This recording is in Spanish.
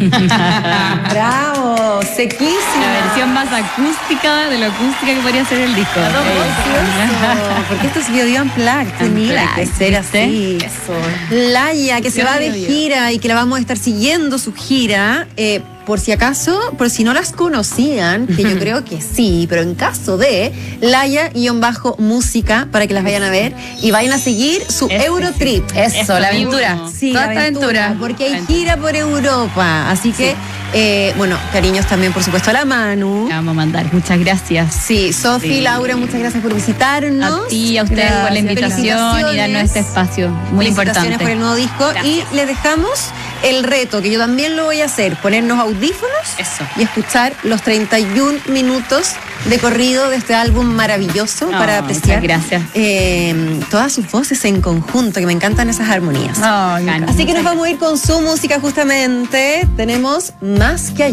¡Bravo! Sequísima. La versión más acústica de lo acústica que podría ser el disco. Porque esto es Bio Unplugged. Tenía que ser así. Eso. Laia, que se va de gira y que la vamos a estar siguiendo su gira. Por si acaso, por si no las conocían, que yo creo que sí, pero en caso de Laia-música, para que las vayan a ver y vayan a seguir su Eurotrip. Eso, la aventura. Sí, toda la esta aventura. Porque hay gira por Europa. Así que, bueno, cariños también, por supuesto, a la Manu. La vamos a mandar. Muchas gracias. Sí, Sofi, Laura, muchas gracias por visitarnos. A ti, a ustedes por la invitación y darnos este espacio muy importante. Felicitaciones por el nuevo disco. Gracias. Y les dejamos el reto, que yo también lo voy a hacer, ponernos audífonos y escuchar los 31 minutos de corrido de este álbum maravilloso para apreciar todas sus voces en conjunto, que me encantan esas armonías. Así que nos vamos a ir con su música justamente. Tenemos Más que Ayer.